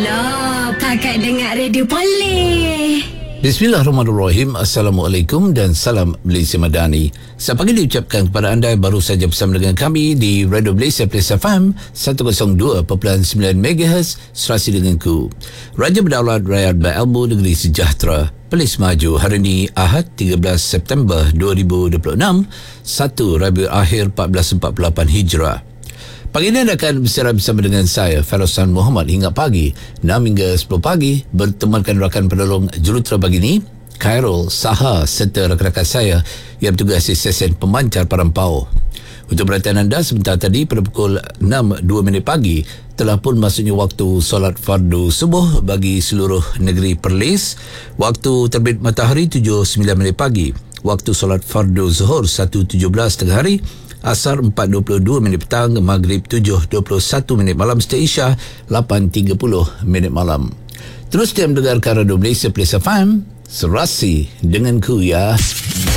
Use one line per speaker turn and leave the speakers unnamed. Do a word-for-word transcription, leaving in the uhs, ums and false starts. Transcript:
Hello, kakak dengar radio boleh.
Bismillahirrahmanirrahim. Assalamualaikum dan salam Malaysia Madani. Selamat pagi diucapkan kepada anda yang baru saja bersama dengan kami di Radio Malaysia Plus F M seratus dua perpuluhan sembilan megahertz serasi denganku. Raja Berdaulat Rakyat Berilmu Negeri Sejahtera Perlis Maju hari ini Ahad tiga belas September dua ribu dua puluh enam, satu Rabiul Akhir empat belas empat puluh lapan Hijrah. Pagi ini anda akan bersiaran bersama dengan saya, Farosan Muhammad, hingga pagi enam hingga sepuluh pagi bertemankan rakan penolong jurutera pagi ini, Khairul, Saha serta rakan-rakan saya yang bertugas di sesen pemancar Parampau. Untuk perhatian anda, sebentar tadi pada pukul enam dua minit pagi telah pun masuknya waktu solat fardu subuh bagi seluruh negeri Perlis. Waktu terbit matahari tujuh sembilan minit pagi. Waktu solat fardu zuhur satu tujuh belas tengah hari. Asar empat dua puluh dua minit petang, Maghrib tujuh dua puluh satu minit malam, serta Isya lapan tiga puluh minit malam. Terus dia mendengarkan Radio Malaysia Plus F M, serasi denganku ya.